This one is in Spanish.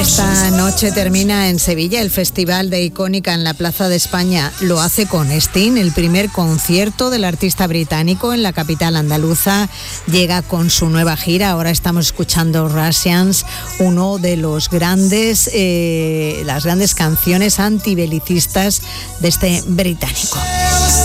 Esta noche termina en Sevilla el Festival de Icónica en la Plaza de España. Lo hace con Sting, el primer concierto del artista británico en la capital andaluza. Llega con su nueva gira. Ahora estamos escuchando Russians, uno de los grandes, las grandes canciones antibelicistas de este británico.